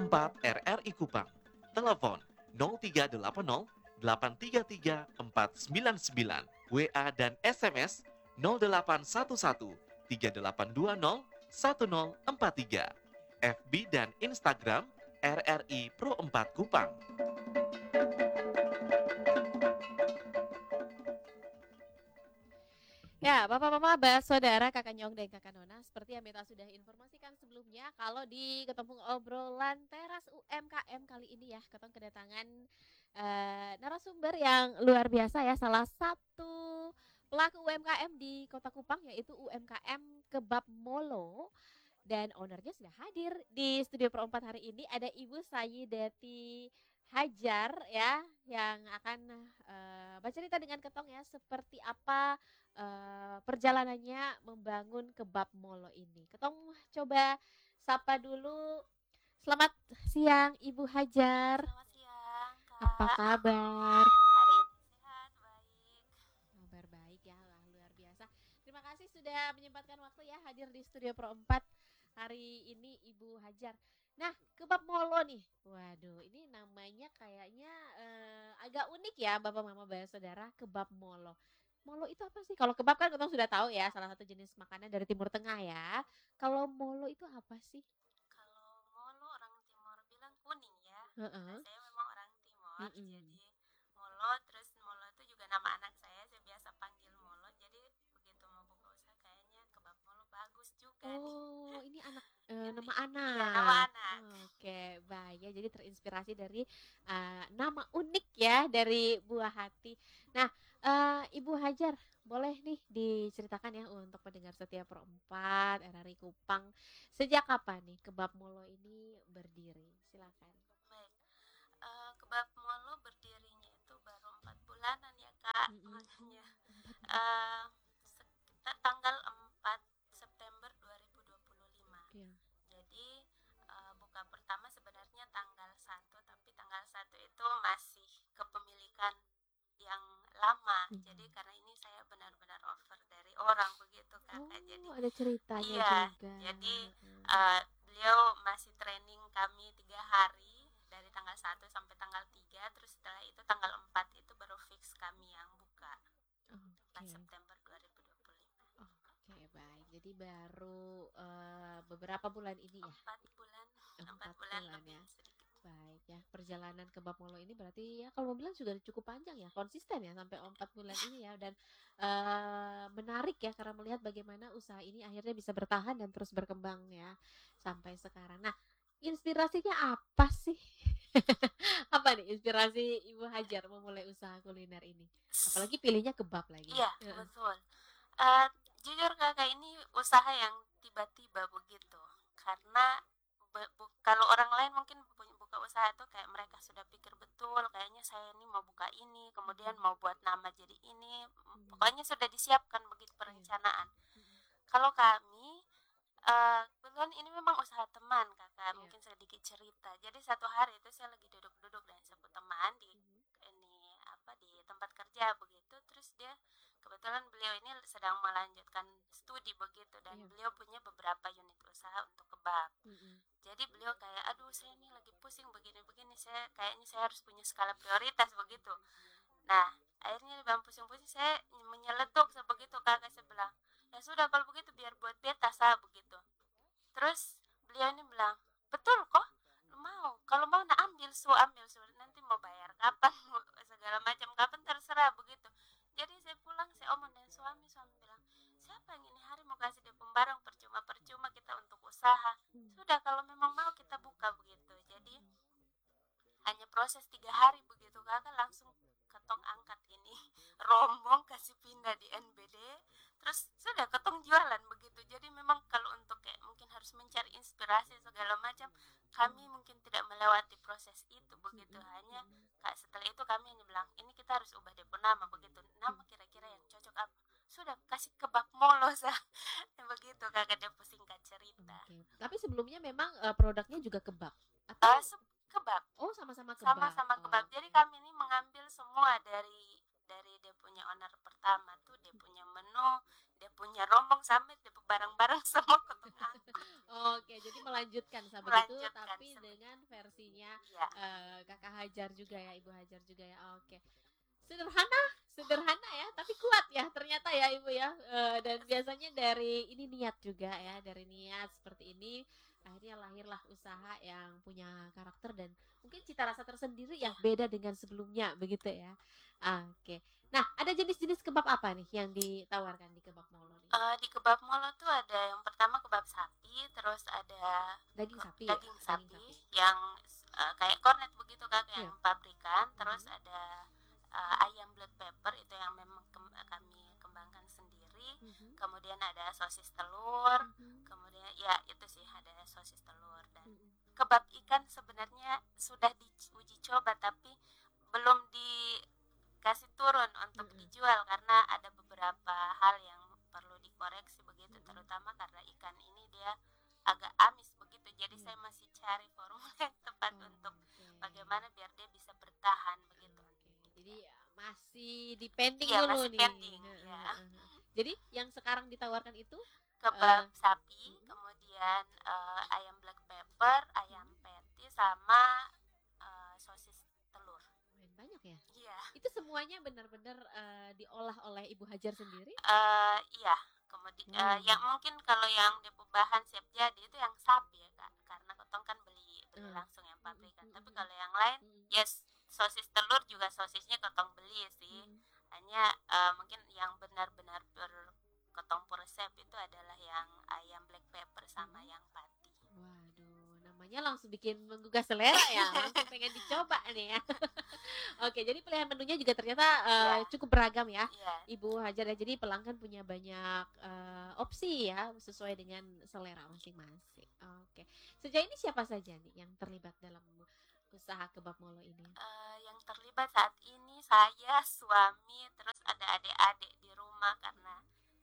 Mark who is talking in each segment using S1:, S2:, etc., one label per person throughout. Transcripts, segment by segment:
S1: 4 RRI Kupang. Telepon 0380 833 499, WA dan SMS 0811 3820 1043, FB dan Instagram RRI Pro 4 Kupang.
S2: Ya, Bapak-bapak, saudara, Kakak Nyong dan Kakak Nona, seperti yang Meta sudah informasikan sebelumnya, kalau di ketemu obrolan teras UMKM kali ini ya, ketemu kedatangan narasumber yang luar biasa ya, salah satu pelaku UMKM di Kota Kupang, yaitu UMKM Kebab Molo. Dan ownernya sudah hadir di Studio Pro 4 hari ini. Ada Ibu Sayidati Hajar ya, yang akan bercerita dengan Ketong ya, seperti apa perjalanannya membangun Kebab Molo ini. Ketong coba sapa dulu. Selamat siang Ibu Hajar.
S3: Selamat siang, Kak.
S2: Apa kabar?
S3: Hari ini sehat, baik.
S2: Kabar baik ya, luar biasa. Terima kasih sudah menyempatkan waktu ya hadir di Studio Pro 4 hari ini Ibu Hajar. Nah, Kebab Molo nih. Waduh, ini namanya kayaknya agak unik ya Bapak Mama Saudara, Kebab Molo. Molo itu apa sih? Kalau kebab kan kita sudah tahu ya, salah satu jenis makanan dari Timur Tengah ya. Kalau molo itu apa sih?
S3: Kalau molo orang Timur bilang kuning ya.
S2: Heeh.
S3: Saya memang orang Timur,
S2: Mm-mm.
S3: jadi molo. Terus molo itu juga nama anak saya biasa panggil molo. Jadi begitu mau buka usaha kayaknya kebab molo bagus juga nih.
S2: Oh, ini anak
S3: Jadi,
S2: nama
S3: iya, nama
S2: anak.
S3: anak.
S2: Oke, baik ya. Jadi terinspirasi dari nama unik ya dari buah hati. Nah, Ibu Hajar, boleh nih diceritakan ya untuk pendengar setia Pro 4 RRI Kupang. Sejak kapan nih Kebab Molo ini berdiri? Silakan.
S3: Baik. Kebab molo berdirinya itu baru 4 bulanan ya, Kak. Makanya sekitar tanggal 4 September 2025.
S2: Iya.
S3: Jadi buka pertama sebenarnya tanggal 1, tapi tanggal 1 itu masih kepemilikan yang lama. Jadi karena ini saya benar-benar offer dari orang begitu, Kakak. Jadi
S2: ada ceritanya
S3: iya,
S2: juga.
S3: jadi beliau masih training kami 3 hari dari tanggal 1 sampai tanggal 3, terus setelah itu tanggal 4 itu baru fix kami yang buka. 4 September 2025.
S2: Oke, baik. Jadi baru beberapa bulan ini ya?
S3: 4 bulan.
S2: 4
S3: bulan
S2: bulan
S3: lebih
S2: ya.
S3: sedikit.
S2: Baik ya, perjalanan Kebab Molo ini berarti ya kalau mau bilang juga cukup panjang ya, konsisten ya sampai 4 bulan ini ya, dan menarik ya karena melihat bagaimana usaha ini akhirnya bisa bertahan dan terus berkembang ya sampai sekarang. Nah, inspirasinya apa sih? Apa nih inspirasi Ibu Hajar memulai usaha kuliner ini? Apalagi pilihnya kebab lagi.
S3: Iya, betul. Jujur Kakak, ini usaha yang tiba-tiba begitu. Karena kalau orang lain mungkin buka usaha tuh kayak mereka sudah pikir betul, kayaknya saya ini mau buka ini, kemudian mau buat nama jadi ini, pokoknya sudah disiapkan begitu perencanaan. Kalau kami kebetulan ini memang usaha teman, Kakak. Mungkin sedikit cerita. Jadi satu hari itu saya lagi duduk-duduk dengan satu teman di di tempat kerja begitu, terus dia kebetulan beliau ini sedang melanjutkan studi begitu, dan beliau punya beberapa unit usaha untuk kebab. Jadi beliau kayak, aduh saya nih lagi pusing begini-begini, kayaknya saya harus punya skala prioritas begitu. Nah, akhirnya bang pusing-pusing saya menyeletuk sebegitu, Kakak. Saya bilang, ya sudah kalau begitu biar buat beta sah begitu. Terus beliau ini bilang, betul kok, mau kalau mau nak ambil nanti mau bayar kapan segala macam kapan terserah begitu. Jadi saya pulang, saya omong dengan suami bilang, siapa yang ini hari mau kasih dia barang percuma kita untuk usaha. Sudah kalau memang mau kita buka begitu. Jadi hanya proses 3 hari begitu, Kakak, langsung ketong angkat ini rombong kasih pindah di NBD, terus sudah ketong jualan begitu. Jadi memang kalau untuk kayak mungkin harus mencari inspirasi segala macam, kami mungkin tidak melewati proses itu begitu. Hanya setelah itu kami hanya bilang, ini kita harus ubah depo nama begitu. Nama kira-kira yang cocok apa? Sudah kasih Kebab Molo sah. Begitu, Kakak, depo singkat cerita.
S2: Tapi sebelumnya memang produknya juga kebab atau
S3: kebab?
S2: Oh, sama-sama kebab.
S3: Sama-sama kebab. Jadi kami ini mengambil semua dari dia punya owner pertama tuh, dia punya menu, dia punya rombong, sampai dia barang-barang semua ketong angkat.
S2: Oke, jadi melanjutkan sama gitu,
S3: Melanjutkan
S2: tapi dengan versinya
S3: Iya,
S2: Kakak Hajar juga ya, Ibu Hajar juga ya. Oke. Sederhana, sederhana ya, tapi kuat ya ternyata ya Ibu ya. Dan biasanya dari ini niat juga ya, dari niat seperti ini akhirnya lahirlah usaha yang punya karakter dan mungkin cita rasa tersendiri yang
S3: iya.
S2: beda dengan sebelumnya begitu ya. Oke. Nah, ada jenis-jenis kebab apa nih yang ditawarkan di Kebab Molo nih?
S3: Di Kebab Molo tuh ada yang pertama kebab sapi, terus ada
S2: Daging sapi ya,
S3: daging
S2: daging
S3: sapi
S2: sapi.
S3: yang kayak kornet begitu Kak,
S2: Iya.
S3: yang pabrikan, terus
S2: Mhm.
S3: ada ayam black pepper itu yang memang kami kembangkan sendiri.
S2: Mhm.
S3: Kemudian ada sosis telur,
S2: Mhm.
S3: kemudian ya itu sih ada sosis telur dan
S2: Mhm.
S3: kebab ikan sebenarnya sudah diuji coba tapi belum dikasih turun untuk
S2: Mhm.
S3: dijual karena ada beberapa hal yang perlu dikoreksi begitu,
S2: Mhm.
S3: terutama karena ikan ini dia agak amis begitu, jadi
S2: Iya.
S3: saya masih cari formula yang tepat untuk
S2: Oke.
S3: bagaimana biar dia bisa bertahan begitu.
S2: Oke, jadi masih dipending
S3: Iya,
S2: dulu
S3: masih
S2: nih.
S3: pending
S2: Heeh,
S3: ya.
S2: heeh, heeh. Jadi yang sekarang ditawarkan itu
S3: Kebab
S2: eh
S3: sapi,
S2: mm,
S3: kemudian ayam black pepper, ayam
S2: mm,
S3: patty sama sosis telur.
S2: lumayan banyak ya.
S3: Iya.
S2: Itu semuanya benar-benar diolah oleh Ibu Hajar sendiri?
S3: Iya, kemudian
S2: Wow.
S3: yang mungkin kalau yang Depo bahan siap jadi itu yang sapi ya Kak, karena Kotong kan beli beli
S2: Eh,
S3: langsung yang
S2: mm, mm,
S3: pabrikan.
S2: mm,
S3: Tapi
S2: mm,
S3: kalau yang lain,
S2: mm,
S3: yes, sosis telur juga sosisnya Kotong beli sih.
S2: mm.
S3: Hanya mungkin yang benar-benar Kotong resep itu adalah yang ayam black pepper sama
S2: Mm.
S3: yang patty.
S2: Waduh, namanya langsung bikin menggugah selera ya, langsung pengen dicoba nih ya. Oke, jadi pilihan menunya juga ternyata
S3: Iya,
S2: cukup beragam ya,
S3: iya.
S2: Ibu Hajar ya. Jadi pelanggan punya banyak opsi ya, sesuai dengan selera masing-masing. Oke, sejauh ini siapa saja nih yang terlibat dalam usaha Kebab Molo ini?
S3: Yang terlibat saat ini saya, suami, terus ada adik-adik di rumah karena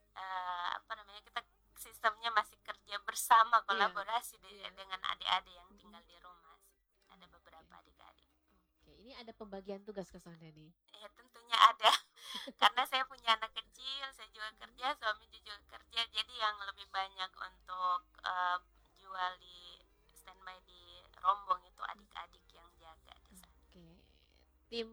S3: apa namanya kita sistemnya masih kerja bersama
S2: Iya,
S3: kolaborasi
S2: iya.
S3: dengan adik-adik yang
S2: Mm-mm.
S3: tinggal di rumah sih. Ada beberapa
S2: Oke.
S3: adik-adik.
S2: Oke, ini ada pembagian tugas ke sana nih.
S3: Ya tentunya ada karena saya punya anak kecil, saya juga kerja, suami juga kerja, jadi yang lebih banyak untuk jual di standby di rombong itu adik-adik yang jaga di sana.
S2: Oke. Tim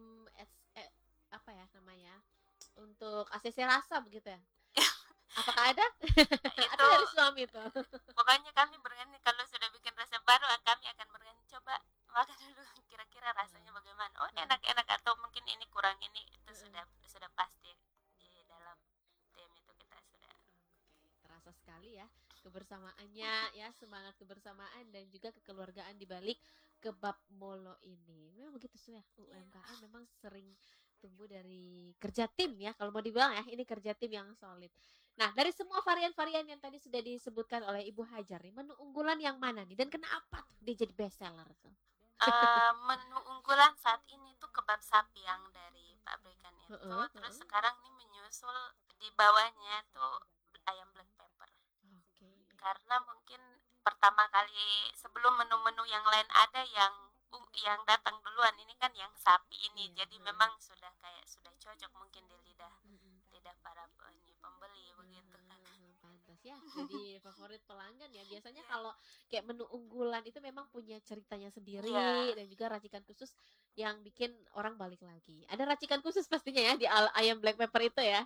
S2: apa ya namanya? Untuk ACC rasa begitu ya? Apakah ada? Atau
S3: Itu
S2: dari suami tuh?
S3: pokoknya kami berani kalau sudah bikin resep baru kami akan berani coba makan dulu kira-kira rasanya bagaimana. Oh enak-enak atau mungkin ini kurang ini itu sudah pasti di dalam tim itu kita sudah.
S2: Oke, terasa sekali ya kebersamaannya ya, semangat kebersamaan dan juga kekeluargaan di balik Kebab Molo ini. Memang begitu sih ya, UMKM memang sering tumbuh dari kerja tim ya, kalau mau dibilang ya, ini kerja tim yang solid. Nah, dari semua varian-varian yang tadi sudah disebutkan oleh Ibu Hajar nih, menu unggulan yang mana nih dan kenapa tuh dia jadi best seller tuh?
S3: Menu unggulan saat ini tuh kebab sapi yang dari pabrikan itu,
S2: Heeh,
S3: terus
S2: heeh.
S3: sekarang ini menyusul di bawahnya tuh ayam black pepper.
S2: Oke.
S3: Karena mungkin pertama kali sebelum menu-menu yang lain ada yang datang duluan ini kan yang sapi ini,
S2: Iya,
S3: jadi
S2: heeh.
S3: memang sudah kayak sudah cocok mungkin di lidah
S2: Mm-mm.
S3: lidah para pembeli begitu kan.
S2: Pantas ya jadi favorit pelanggan ya. Biasanya
S3: Iya,
S2: kalau kayak menu unggulan itu memang punya ceritanya
S3: iya.
S2: sendiri dan juga racikan khusus yang bikin orang balik lagi. Ada racikan khusus pastinya ya di ayam black pepper itu ya.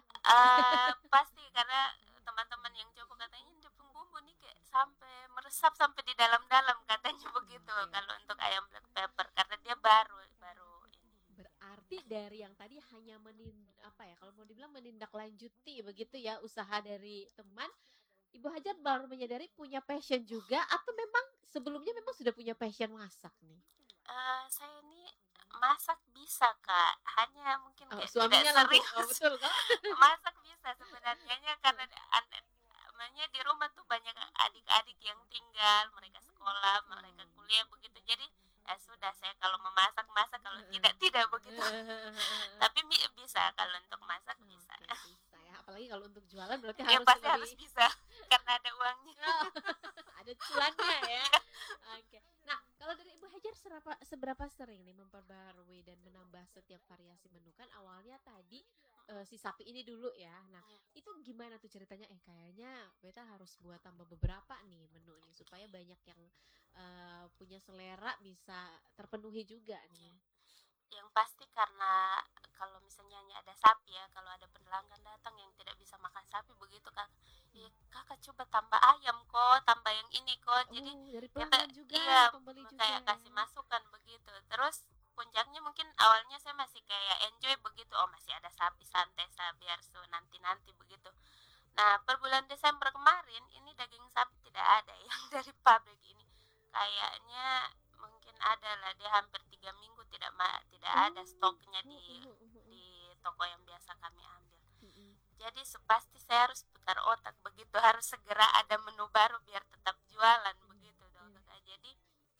S3: Pasti karena teman-teman yang coba katanya ini bumbu nih kayak sampai meresap sampai di dalam-dalam katanya begitu
S2: Oke.
S3: kalau untuk ayam black pepper karena dia baru baru ini.
S2: Berarti dari yang tadi hanya apa ya, kalau mau dibilang menindaklanjuti begitu ya usaha dari teman, Ibu Hajar baru menyadari punya passion juga atau memang sebelumnya memang sudah punya passion masak nih?
S3: Saya ini masak bisa Kak, hanya mungkin
S2: Oh,
S3: kayak tidak
S2: suaminya langsung
S3: sering
S2: oh betul kok.
S3: masak bisa sebenarnya karena namanya di rumah tuh banyak adik-adik yang tinggal, mereka sekolah, mereka kuliah begitu. Jadi ya sudah saya kalau memasak masak kalau tidak tidak begitu. Tapi bisa kalau untuk masak bisa.
S2: Oke, bisa ya. Apalagi kalau untuk jualan berarti
S3: Ya
S2: harus
S3: pasti harus
S2: lebih
S3: bisa karena ada uangnya.
S2: ada cuannya ya. Oke. Nah, kalau dari Ibu Hajar seberapa sering nih memperbarui dan menambah setiap variasi menu? Kan awalnya tadi si sapi ini dulu ya. Nah,
S3: Iya.
S2: itu gimana tuh ceritanya? Kayaknya beta harus buat tambah beberapa nih menu ini supaya banyak yang punya selera bisa terpenuhi juga nih.
S3: Yang pasti karena kalau misalnya hanya ada sapi ya, kalau ada pelanggan datang yang tidak bisa makan sapi begitu kak, kakak coba tambah ayam kok, tambah yang ini kok. Jadi
S2: Oh, dari
S3: kita
S2: pelanggan juga,
S3: iya
S2: pembeli juga
S3: kayak
S2: ya.
S3: kasih masukan begitu. Terus puncaknya mungkin awalnya saya masih kayak enjoy begitu, oh masih ada sapi santai saya biar nanti nanti begitu. Nah, per bulan Desember kemarin ini daging sapi tidak ada yang dari pabrik ini. Kayaknya mungkin ada lah, dia hampir 3 minggu tidak ada stoknya di toko yang biasa kami ambil. Jadi pasti saya harus putar otak begitu, harus segera ada menu baru biar tetap jualan begitu dong. Jadi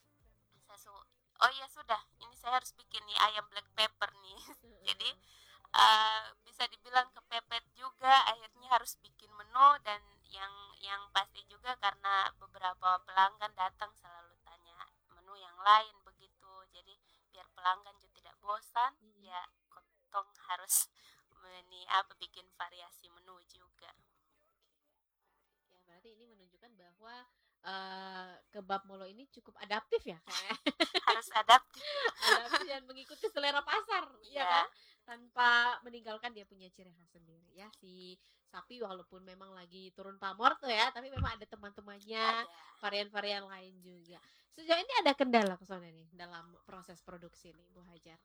S3: oh ya sudah, ini saya harus bikin nih ayam black pepper nih. Jadi bisa dibilang kepepet juga, akhirnya harus bikin menu. Dan yang pasti juga karena beberapa pelanggan datang selalu tanya menu yang lain begitu, jadi biar pelanggan juga tidak bosan, ya Kotong harus bikin variasi menu juga.
S2: Ya, berarti ini menunjukkan bahwa kebab Molo ini cukup adaptif ya, kayak
S3: Harus adaptif.
S2: adaptif dan mengikuti selera pasar, ya kan? Tanpa meninggalkan dia punya ciri khas sendiri ya. Si sapi walaupun memang lagi turun pamor tuh ya, tapi memang ada teman-temannya, varian-varian lain juga. Sejauh ini ada kendala kesana nih dalam proses produksi nih, Bu Hajar?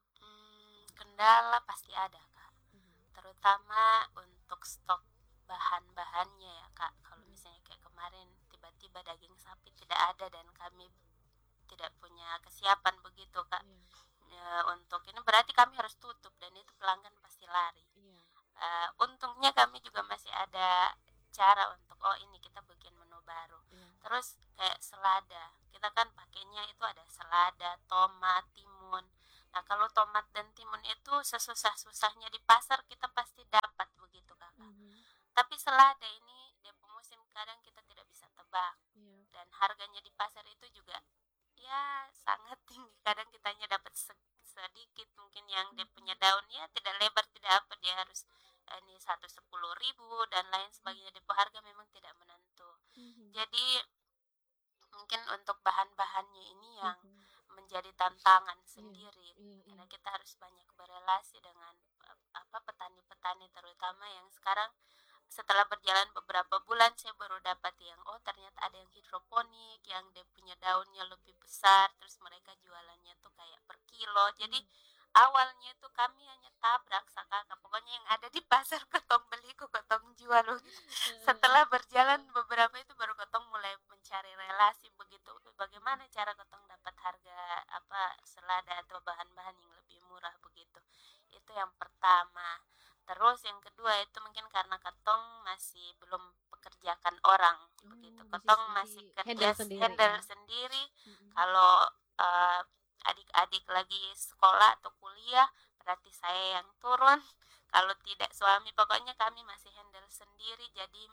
S3: Kendala pasti ada kak, terutama untuk stok bahan-bahannya ya kak. Kalau misalnya kayak kemarin tiba-tiba daging sapi tidak ada dan kami tidak punya kesiapan begitu kak. Untuk ini berarti kami harus tutup dan itu pelanggan pasti lari. Untungnya kami juga masih ada cara untuk ini kita bikin menu baru. Terus kayak selada, kita kan pakainya itu ada selada, tomat, timun. Nah kalau tomat dan timun itu sesusah-susahnya di pasar kita pasti dapat begitu kakak. Tapi selada ini dia musim kadang kita tidak bisa tebak. Dan harganya di pasar itu juga ya sangat tinggi. Kadang kita hanya dapat sedikit, mungkin yang dia punya daunnya tidak lebar tidak apa, dia harus ini 110.000 dan lain sebagainya. Depo harga memang tidak menentu. Jadi mungkin untuk bahan-bahannya ini yang menjadi tantangan sendiri, karena kita harus banyak berelasi dengan petani-petani, terutama yang sekarang setelah berjalan beberapa bulan saya baru dapat yang ternyata ada yang hidroponik yang dia punya daunnya lebih besar, terus mereka jualannya tuh kayak per kilo. Jadi awalnya tuh kami hanya tabrak kakak, pokoknya yang ada di pasar kotong beli kotong jual. Setelah berjalan beberapa itu baru kotong mulai mencari relasi begitu, bagaimana cara kotong dapat harga selada atau bahan-bahan yang lebih murah begitu. Itu yang pertama. Terus yang kedua itu mungkin karena Ketong masih belum pekerjakan orang begitu. Ketong masih kerja handle sendiri. Kalau adik-adik lagi sekolah atau kuliah berarti saya yang turun. Kalau tidak suami, pokoknya kami masih handle sendiri. Jadi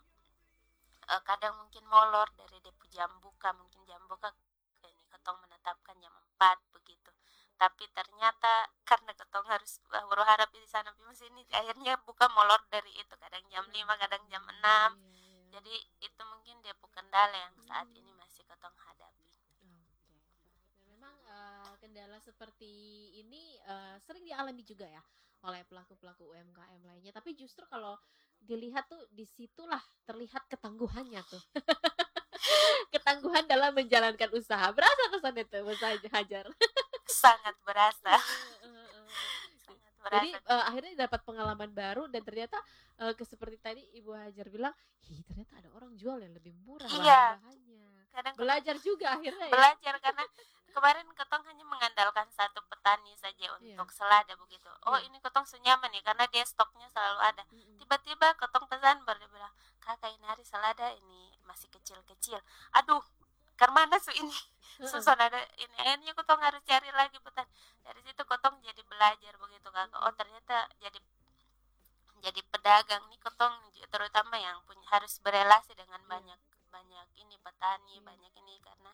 S3: kadang mungkin molor dari depo jam buka, mungkin jam buka ini Ketong menetapkan jam 4 begitu. Tapi ternyata karena Ketong harus berharap di sana sini, akhirnya buka molor dari itu, kadang jam 5 kadang jam 6. Jadi itu mungkin dia kendala yang saat ini masih Ketong hadapi.
S2: Memang kendala seperti ini sering dialami juga ya oleh pelaku-pelaku UMKM lainnya. Tapi justru kalau dilihat tuh disitulah terlihat ketangguhannya tuh. Ketangguhan dalam menjalankan usaha. Berasa pesan itu Mas Hajar?
S3: Sangat berasa.
S2: Jadi akhirnya dapat pengalaman baru dan ternyata seperti tadi Ibu Hajar bilang, ternyata ada orang jual yang lebih murah bahan-bahannya. Kadang belajar juga akhirnya ya.
S3: Belajar karena kemarin Ketong hanya mengandalkan satu petani saja untuk selada begitu. Ini Ketong senyaman nih karena dia stoknya selalu ada. Tiba-tiba Ketong pesan baru dia bilang, kakak ini hari selada ini masih kecil-kecil. Aduh, karena ini susah ada ini, akhirnya Ketong harus cari lagi petani. Dari situ Ketong jadi belajar begitu kakak. Ternyata jadi pedagang nih Ketong, terutama yang harus berelasi dengan banyak ini petani, banyak ini, karena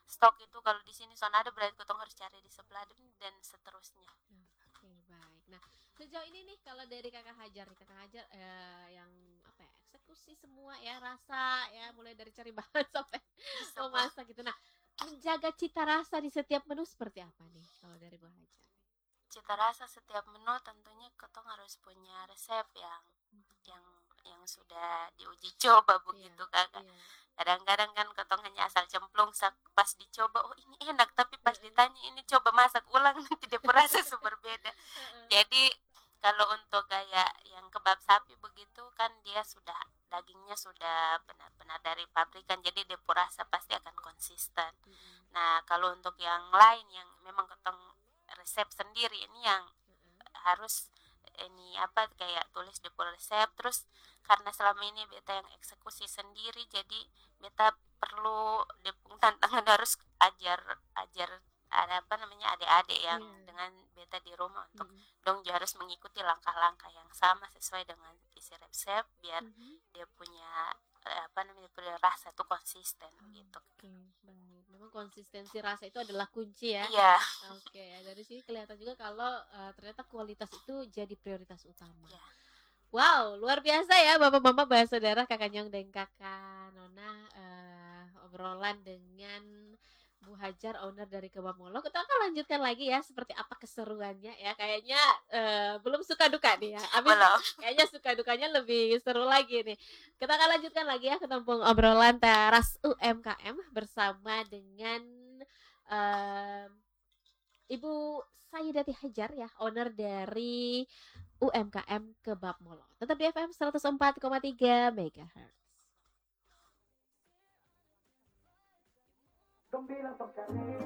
S3: stok itu kalau di sini soalnya ada berarti kita harus cari di sebelah dan seterusnya.
S2: Oke, baik. Nah, sejauh ini nih kalau dari Kakak Hajar nih, Kakak Hajar yang apa ya, eksekusi semua ya rasa ya, mulai dari cari bahan sampai
S3: Semua
S2: memasak gitu. Nah, menjaga cita rasa di setiap menu seperti apa nih kalau dari Bu Hajar?
S3: cita rasa setiap menu tentunya kita harus punya resep yang yang sudah diuji coba begitu kakak.
S2: Iya.
S3: Kadang-kadang kan kotong hanya asal cemplung pas dicoba oh ini enak tapi pas ditanya ini coba masak ulang nanti dia rasa berbeda. Jadi kalau untuk kayak yang kebab sapi begitu kan dia sudah dagingnya sudah benar-benar dari pabrikan jadi dia rasa pasti akan konsisten. Nah kalau untuk yang lain yang memang kotong resep sendiri ini yang harus ini apa kayak tulis di resep terus karena selama ini beta yang eksekusi sendiri jadi beta perlu depung tantangan harus ajar ajar ada apa namanya adik-adik yang dengan beta di rumah untuk dong juga harus mengikuti langkah-langkah yang sama sesuai dengan isi resep biar dia punya apa namanya punya rasa itu konsisten gitu.
S2: Oke, baik. Memang konsistensi rasa itu adalah kunci ya.
S3: Iya.
S2: Oke, dari sini kelihatan juga kalau ternyata kualitas itu jadi prioritas utama.
S3: Iya.
S2: Wow, luar biasa ya Bapak-bapak, Bapak saudara, Kakak Nyong dan Kakak Nona obrolan dengan Bu Hajar, owner dari Kebab Molo. Kita akan lanjutkan lagi ya seperti apa keseruannya ya. Kayaknya belum suka duka nih ya.
S3: Belum.
S2: Kayaknya suka dukanya lebih seru lagi nih. Kita akan lanjutkan lagi ya ketempung obrolan teras UMKM bersama dengan Ibu Sayidati Hajar ya, owner dari UMKM Kebab Molo. Tetap di FM 104,3 MHz.
S4: 9 toccare